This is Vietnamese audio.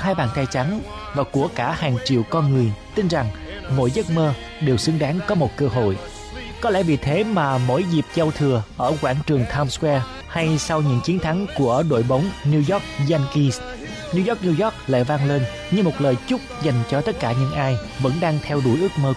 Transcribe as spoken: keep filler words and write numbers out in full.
hai bàn tay trắng và của cả hàng triệu con người tin rằng mỗi giấc mơ đều xứng đáng có một cơ hội. Có lẽ vì thế mà mỗi dịp giao thừa ở quảng trường Times Square hay sau những chiến thắng của đội bóng New York Yankees, New York New York lại vang lên như một lời chúc dành cho tất cả những ai vẫn đang theo đuổi ước mơ